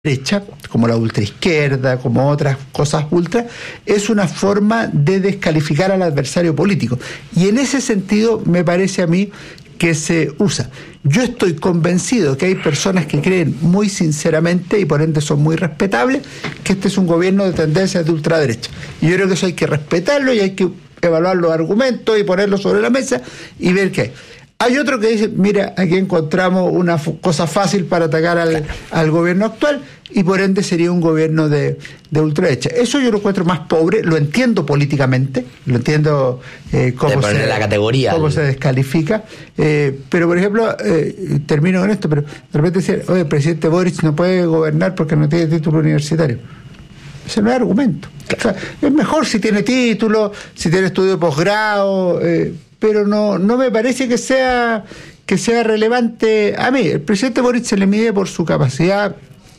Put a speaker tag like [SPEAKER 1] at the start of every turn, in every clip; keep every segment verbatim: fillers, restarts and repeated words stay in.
[SPEAKER 1] derecha, como la ultraizquierda, como otras cosas ultra, es una forma de descalificar al adversario político. Y en ese sentido me parece a mí que se usa. Yo estoy convencido que hay personas que creen muy sinceramente, y por ende son muy respetables, que este es un gobierno de tendencias de ultraderecha. Y yo creo que eso hay que respetarlo y hay que evaluar los argumentos y ponerlos sobre la mesa y ver qué hay. Hay otro que dice, mira, aquí encontramos una f- cosa fácil para atacar al, al gobierno actual y por ende sería un gobierno de, de ultraderecha. Eso yo lo encuentro más pobre, lo entiendo políticamente, lo entiendo eh, cómo, se,
[SPEAKER 2] la categoría,
[SPEAKER 1] cómo
[SPEAKER 2] el...
[SPEAKER 1] se descalifica, eh, pero por ejemplo, eh, termino con esto, pero de repente decir, oye, el presidente Boric no puede gobernar porque no tiene título universitario. Ese no es argumento. O sea, es mejor si tiene título, si tiene estudio de posgrado, eh, pero no no me parece que sea que sea relevante. A mí, el presidente Boric se le mide por su capacidad,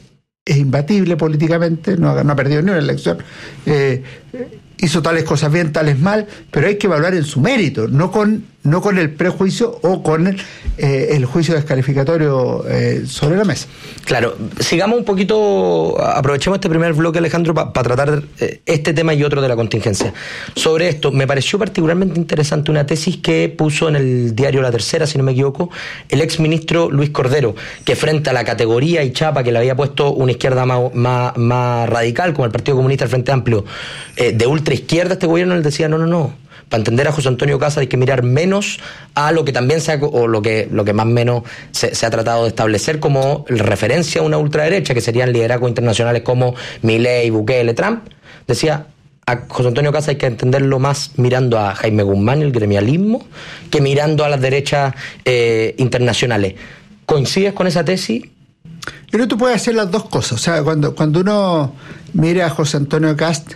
[SPEAKER 1] es imbatible políticamente, no ha, no ha perdido ni una elección, eh, hizo tales cosas bien, tales mal, pero hay que evaluar en su mérito, no con no con el prejuicio o con el, eh, el juicio descalificatorio eh, sobre la mesa.
[SPEAKER 2] Claro, sigamos un poquito, aprovechemos este primer bloque, Alejandro, para pa tratar eh, este tema y otro de la contingencia. Sobre esto, me pareció particularmente interesante una tesis que puso en el diario La Tercera, si no me equivoco, el exministro Luis Cordero, que frente a la categoría y chapa que le había puesto una izquierda más, más, más radical, como el Partido Comunista, el Frente Amplio, eh, de ultraizquierda, este gobierno le decía, no, no, no. Para entender a José Antonio Kast hay que mirar menos a lo que también se ha, o lo que lo que más o menos se, se ha tratado de establecer como referencia a una ultraderecha, que serían liderazgos internacionales como Milei, Bukele, Trump. Decía, a José Antonio Kast hay que entenderlo más mirando a Jaime Guzmán y el gremialismo que mirando a las derechas eh, internacionales. ¿Coincides con esa tesis?
[SPEAKER 1] Pero tú puedes hacer las dos cosas. O sea, cuando, cuando uno mira a José Antonio Kast,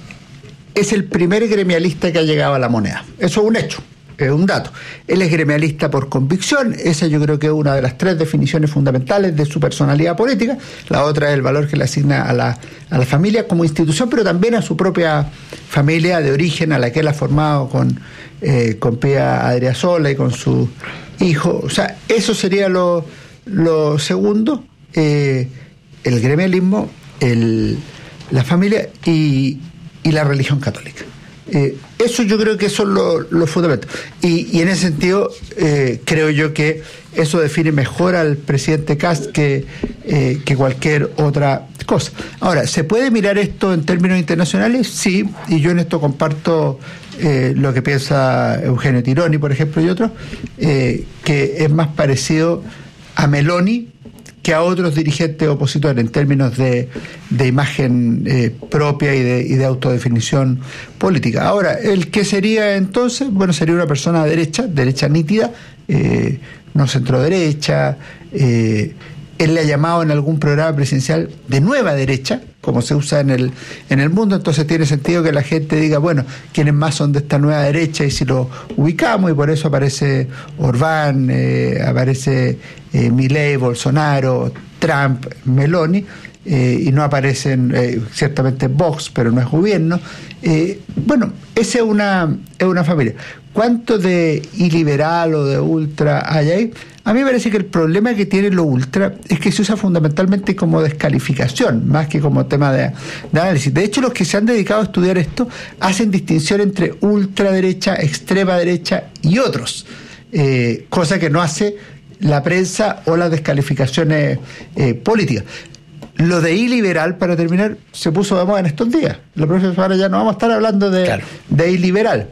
[SPEAKER 1] es el primer gremialista que ha llegado a la moneda. Eso es un hecho, es un dato. Él es gremialista por convicción, esa yo creo que es una de las tres definiciones fundamentales de su personalidad política. La otra es el valor que le asigna a la, a la familia como institución, pero también a su propia familia de origen, a la que él ha formado con, eh, con Pía Adriasola y con su hijo. O sea, eso sería lo, lo segundo, eh, el gremialismo, el, la familia y... y la religión católica. Eh, eso yo creo que son los lo fundamentos. Y, y en ese sentido, eh, creo yo que eso define mejor al presidente Kast que, eh, que cualquier otra cosa. Ahora, ¿se puede mirar esto en términos internacionales? Sí, y yo en esto comparto eh, lo que piensa Eugenio Tironi, por ejemplo, y otros, eh, que es más parecido a Meloni que a otros dirigentes opositores en términos de, de imagen eh, propia y de, y de autodefinición política. Ahora, ¿el qué sería entonces? Bueno, sería una persona derecha, derecha nítida, eh, no centro-derecha. Eh, él le ha llamado en algún programa presidencial de nueva derecha, como se usa en el en el mundo, entonces tiene sentido que la gente diga, bueno, ¿quiénes más son de esta nueva derecha? Y si lo ubicamos, y por eso aparece Orbán, eh, aparece eh, Milei, Bolsonaro, Trump, Meloni, eh, y no aparecen eh, ciertamente Vox, pero no es gobierno. Eh, bueno, esa es una, es una familia. ¿Cuánto de iliberal o de ultra hay ahí? A mí me parece que el problema que tiene lo ultra es que se usa fundamentalmente como descalificación, más que como tema de, de análisis. De hecho, los que se han dedicado a estudiar esto hacen distinción entre ultraderecha, extrema derecha y otros, eh, cosa que no hace la prensa o las descalificaciones eh, políticas. Lo de iliberal, para terminar, se puso de moda en estos días. La próxima semana ya no vamos a estar hablando de, claro. de iliberal.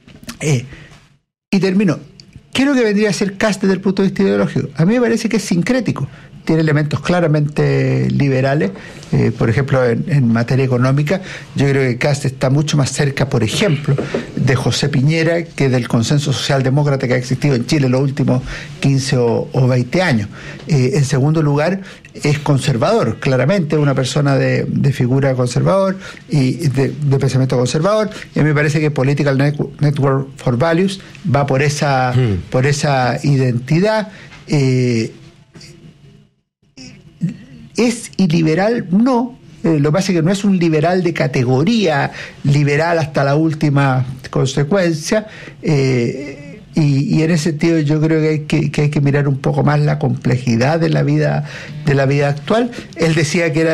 [SPEAKER 1] Eh, y termino. ¿Qué es lo que vendría a ser Kast desde el punto de vista ideológico? A mí me parece que es sincrético. Tiene elementos claramente liberales. Eh, por ejemplo, en, en materia económica, yo creo que Kast está mucho más cerca, por ejemplo, de José Piñera que del consenso socialdemócrata que ha existido en Chile en los últimos quince o, o veinte años. Eh, en segundo lugar, es conservador, claramente, una persona de, de figura conservador y de, de pensamiento conservador. Y a mí me parece que Political Network for Values va por esa, mm. por esa identidad. Eh, ¿Es iliberal? No. Eh, lo que pasa es que no es un liberal de categoría, liberal hasta la última consecuencia, eh, Y, y en ese sentido yo creo que hay que, que hay que mirar un poco más la complejidad de la vida de la vida actual. Él decía que era